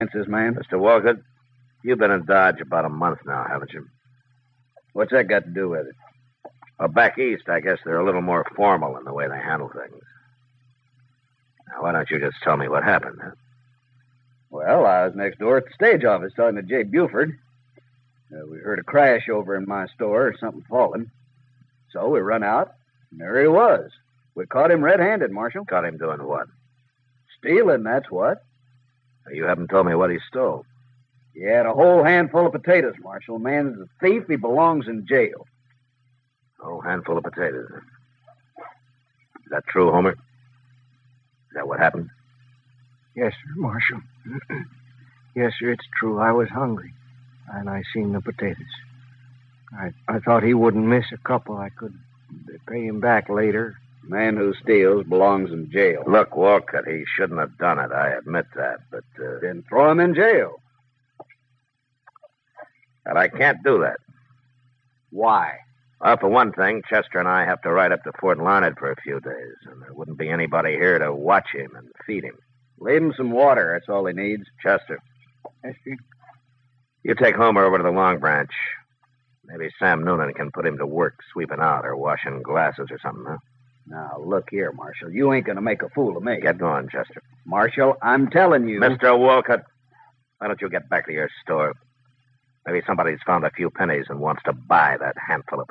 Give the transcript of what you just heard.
This man. Mr. Walcott, you've been in Dodge about a month now, haven't you? What's that got to do with it? Well, back east, I guess they're a little more formal in the way they handle things. Now, why don't you just tell me what happened, huh? Well, I was next door at the stage office talking to Jay Buford. We heard a crash over in my store, something falling. So we run out, and there he was. We caught him red-handed, Marshal. Caught him doing what? Stealing, that's what. You haven't told me what he stole. He had a whole handful of potatoes, Marshal. Man's a thief. He belongs in jail. A whole handful of potatoes. Is that true, Homer? Is that what happened? Yes, sir, Marshal. Yes, sir, it's true. I was hungry, and I seen the potatoes. I thought he wouldn't miss a couple. I could pay him back later. Man who steals belongs in jail. Look, Walcott, he shouldn't have done it. I admit that, but... Then throw him in jail. But I can't do that. Why? Well, for one thing, Chester and I have to ride up to Fort Larned for a few days, and there wouldn't be anybody here to watch him and feed him. Leave him some water. That's all he needs. Chester. Yes, sir. You take Homer over to the Long Branch. Maybe Sam Noonan can put him to work sweeping out or washing glasses or something, huh? Now, look here, Marshal. You ain't going to make a fool of me. Get going, Chester. Marshal, I'm telling you... Mr. Walcott, why don't you get back to your store? Maybe somebody's found a few pennies and wants to buy that handful of